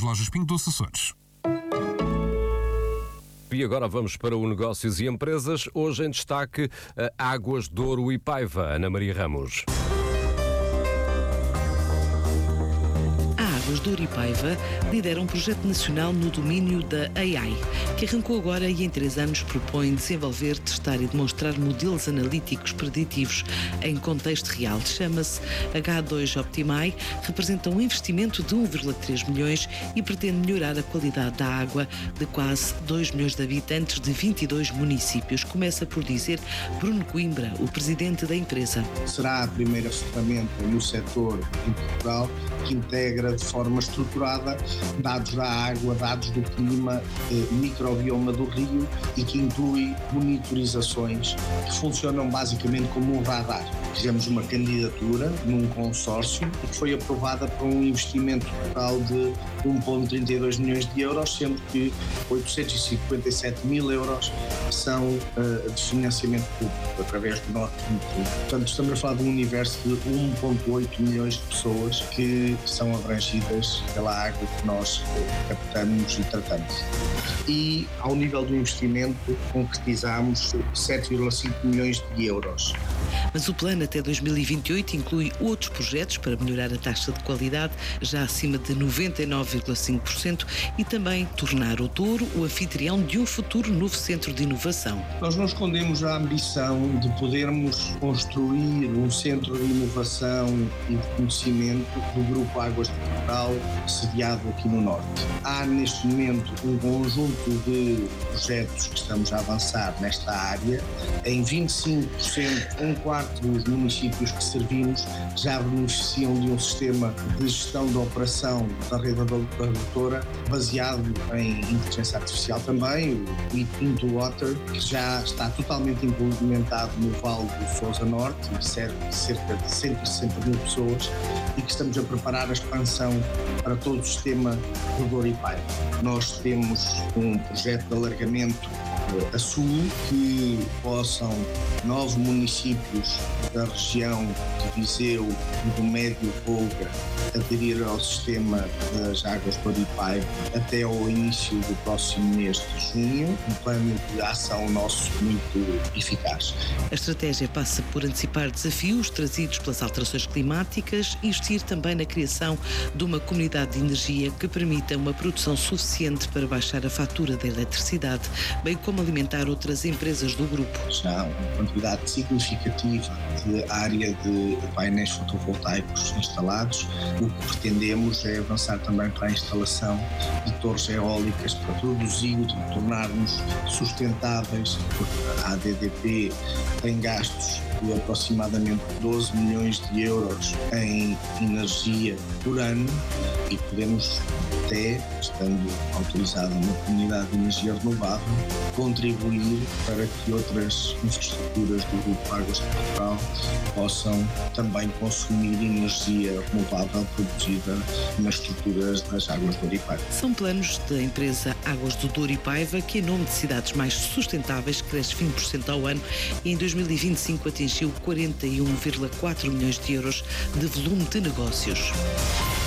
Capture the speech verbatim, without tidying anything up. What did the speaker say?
lojas Pingo Doce Açores. E agora vamos para o Negócios e Empresas. Hoje em destaque, a Águas de Douro e Paiva. Ana Maria Ramos. Águas de Douro e Paiva lidera um projeto nacional no domínio da A I, que arrancou agora e em três anos propõe desenvolver, testar e demonstrar modelos analíticos preditivos em contexto real. Chama-se H dois Optimi, representa um investimento de um vírgula três milhões e pretende melhorar a qualidade da água de quase dois milhões de habitantes de vinte e dois municípios. Começa por dizer Bruno Coimbra, o presidente da empresa. Será a primeira ferramenta no setor em Portugal que integra de forma estruturada dados da água, dados do clima, eh, microbioma do rio e que inclui monitorizações que funcionam basicamente como um radar. Fizemos uma candidatura num consórcio que foi aprovada por um investimento total de um vírgula trinta e dois milhões de euros, sendo que oitocentos e cinquenta e sete mil euros são uh, de financiamento público através do Norte. Portanto, estamos a falar de um universo de um vírgula oito milhões de pessoas que são abrangidas pela água que nós captamos e tratamos. E, ao nível do investimento, concretizamos sete vírgula cinco milhões de euros. Mas o plano até dois mil e vinte e oito inclui outros projetos para melhorar a taxa de qualidade, já acima de noventa e nove vírgula cinco por cento, e também tornar o Douro o anfitrião de um futuro novo centro de inovação. Nós não escondemos a ambição de podermos construir um centro de inovação e de conhecimento do Grupo Águas de Portugal, sediado aqui no Norte. Há neste momento um conjunto de projetos que estamos a avançar nesta área. Em vinte e cinco por cento, um quarto dos municípios que servimos já beneficiam de um sistema de gestão da operação da rede adutora baseado em inteligência artificial também, o Into Water, que já está totalmente implementado no Vale do Sousa Norte e serve cerca de cento e sessenta mil pessoas, e que estamos a preparar a expansão para todo o sistema do Douro e Paiva. Nós temos um projeto de alargamento a sul que possam nove municípios da região de Viseu e do Médio Volga aderir ao sistema das águas Douro e Paiva até ao início do próximo mês de junho, um plano de ação nosso muito eficaz. A estratégia passa por antecipar desafios trazidos pelas alterações climáticas e investir também na criação de uma comunidade de energia que permita uma produção suficiente para baixar a fatura da eletricidade, bem como alimentar outras empresas do grupo. Já há uma quantidade significativa de área de painéis fotovoltaicos instalados. O que pretendemos é avançar também para a instalação de torres eólicas para produzir e tornarmos sustentáveis, porque a A D D P tem gastos de aproximadamente doze milhões de euros em energia por ano e podemos até, estando autorizada uma comunidade de energia renovável, contribuir para que outras infraestruturas do Grupo Águas de Portugal possam também consumir energia renovável produzida nas estruturas das águas do Douro e Paiva. São planos da empresa Águas do Douro e Paiva, que em nome de cidades mais sustentáveis cresce vinte por cento ao ano e em dois mil e vinte e cinco atingiu quarenta e um vírgula quatro milhões de euros de volume de negócios.